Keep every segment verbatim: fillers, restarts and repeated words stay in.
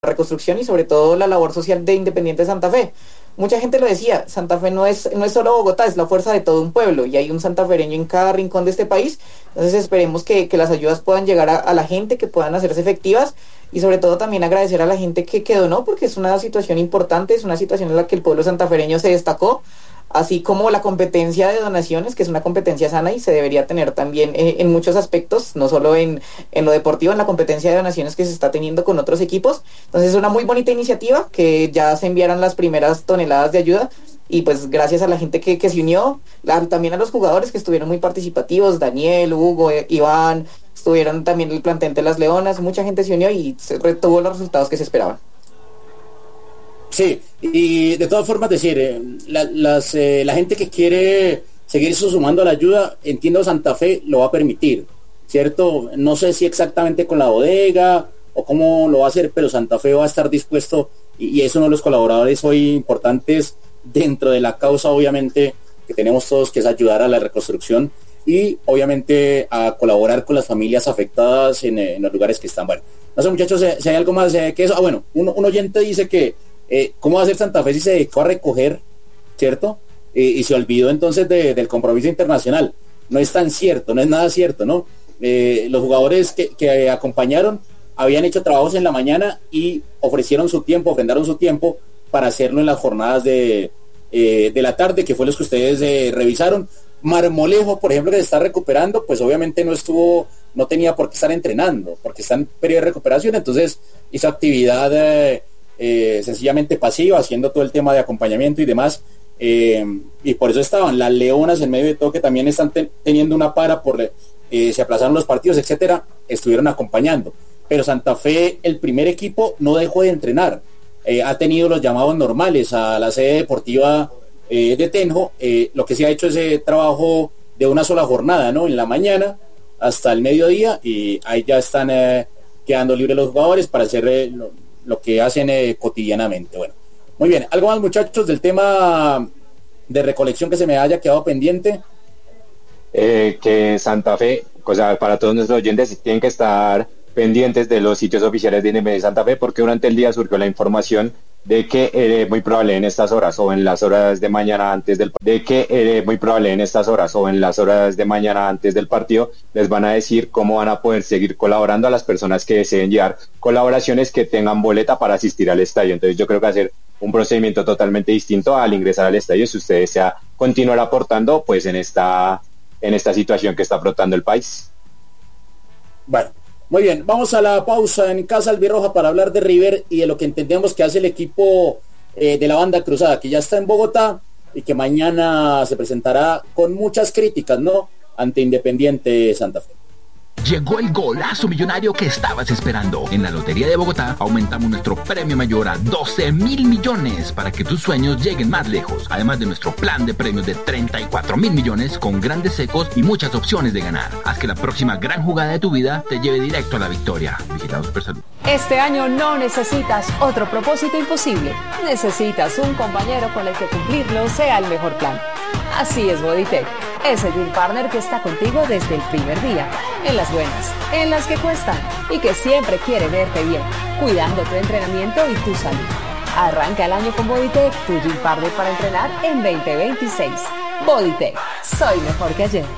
reconstrucción y sobre todo la labor social de Independiente Santa Fe. Mucha gente lo decía, Santa Fe no es, no es solo Bogotá, es la fuerza de todo un pueblo y hay un santafereño en cada rincón de este país. Entonces esperemos que, que las ayudas puedan llegar a, a la gente, que puedan hacerse efectivas y sobre todo también agradecer a la gente que, que donó, porque es una situación importante, es una situación en la que el pueblo santafereño se destacó, así como la competencia de donaciones, que es una competencia sana y se debería tener también eh, en muchos aspectos, no solo en, en lo deportivo, en la competencia de donaciones que se está teniendo con otros equipos. Entonces es una muy bonita iniciativa, que ya se enviaron las primeras toneladas de ayuda y pues gracias a la gente que, que se unió, la, también a los jugadores que estuvieron muy participativos, Daniel, Hugo, eh, Iván, estuvieron también el plantel de las Leonas, mucha gente se unió y se tuvo los resultados que se esperaban. Sí, y de todas formas decir, eh, la, las, eh, la gente que quiere seguir sumando a la ayuda, entiendo Santa Fe lo va a permitir, ¿cierto? No sé si exactamente con la bodega o cómo lo va a hacer, pero Santa Fe va a estar dispuesto y, y es uno de los colaboradores hoy importantes dentro de la causa, obviamente, que tenemos todos, que es ayudar a la reconstrucción y obviamente a colaborar con las familias afectadas en, en los lugares que están. Bueno, no sé muchachos, si hay algo más eh, que eso. Ah, bueno, un, un oyente dice que Eh, ¿cómo va a ser Santa Fe si se dedicó a recoger, cierto? Eh, y se olvidó entonces de, del compromiso internacional. No es tan cierto, no es nada cierto, ¿no? Eh, los jugadores que, que acompañaron habían hecho trabajos en la mañana y ofrecieron su tiempo, ofrendaron su tiempo para hacerlo en las jornadas de, eh, de la tarde, que fue los que ustedes eh, revisaron. Marmolejo, por ejemplo, que se está recuperando, pues obviamente no estuvo, no tenía por qué estar entrenando, porque está en periodo de recuperación, entonces hizo actividad eh, Eh, sencillamente pasiva, haciendo todo el tema de acompañamiento y demás, eh, y por eso estaban las Leonas en medio de todo, que también están te- teniendo una para por eh, se aplazaron los partidos, etcétera, estuvieron acompañando, pero Santa Fe, el primer equipo, no dejó de entrenar, eh, ha tenido los llamados normales a la sede deportiva eh, de Tenjo, eh, lo que se ha hecho es eh, trabajo de una sola jornada, ¿no? En la mañana hasta el mediodía, y ahí ya están eh, quedando libres los jugadores para hacer eh, lo, lo que hacen eh, cotidianamente. Bueno, muy bien, algo más muchachos del tema de recolección que se me haya quedado pendiente. Eh, que Santa Fe, o sea, para todos nuestros oyentes tienen que estar pendientes de los sitios oficiales de Independiente Santa Fe, porque durante el día surgió la información de que eh, muy probable en estas horas o en las horas de mañana antes del de que eh, muy probable en estas horas o en las horas de mañana antes del partido les van a decir cómo van a poder seguir colaborando a las personas que deseen llevar colaboraciones que tengan boleta para asistir al estadio. Entonces yo creo que hacer un procedimiento totalmente distinto al ingresar al estadio si usted desea continuar aportando pues en esta en esta situación que está afrontando el país. Bueno, muy bien, vamos a la pausa en Casa Albirroja para hablar de River y de lo que entendemos que hace el equipo eh, de la banda cruzada, que ya está en Bogotá y que mañana se presentará con muchas críticas, ¿no?, ante Independiente Santa Fe. Llegó el golazo millonario que estabas esperando. En la Lotería de Bogotá aumentamos nuestro premio mayor a doce mil millones para que tus sueños lleguen más lejos. Además de nuestro plan de premios de treinta y cuatro mil millones con grandes secos y muchas opciones de ganar. Haz que la próxima gran jugada de tu vida te lleve directo a la victoria. Vigilado Supersalud. Este año no necesitas otro propósito imposible. Necesitas un compañero con el que cumplirlo sea el mejor plan. Así es Bodytech, ese Gym Partner que está contigo desde el primer día, en las buenas, en las que cuestan y que siempre quiere verte bien, cuidando tu entrenamiento y tu salud. Arranca el año con Bodytech, tu Gym Partner para entrenar en veinte veintiséis. Bodytech, soy mejor que ayer.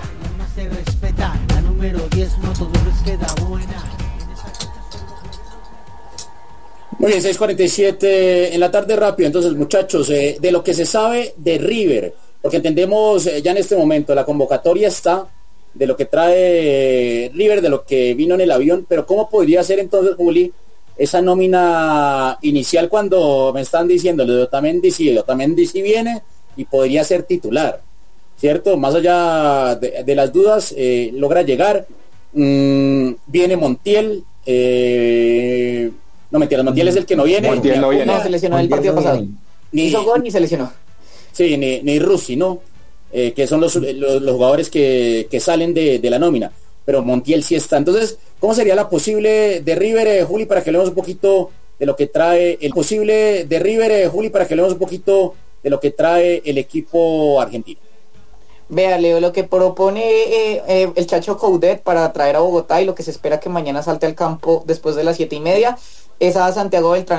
Muy bien, seis cuarenta y siete en la tarde rápido. Entonces, muchachos, eh, de lo que se sabe de River, porque entendemos eh, ya en este momento, la convocatoria está, de lo que trae eh, River, de lo que vino en el avión, pero ¿cómo podría ser entonces, Juli, esa nómina inicial cuando me están diciendo lo de Otamendi sí, Otamendi sí viene y podría ser titular, ¿cierto? Más allá de, de las dudas, eh, logra llegar, mm, viene Montiel, eh, no mentiras, Montiel es el que no viene. Montiel no viene. No, se lesionó el partido pasado. Ni hizo gol ni se lesionó. Sí, ni, ni Russi, ¿no? Eh, que son los, los, los jugadores que, que salen de, de la nómina. Pero Montiel sí está. Entonces, ¿cómo sería la posible de River, eh, Juli, para que leamos un poquito de lo que trae el posible de River, eh, Juli, para que leamos un poquito de lo que trae el equipo argentino? Vea, Leo, lo que propone eh, eh, el Chacho Coudet para traer a Bogotá y lo que se espera que mañana salte al campo después de las siete y media es a Santiago Beltrán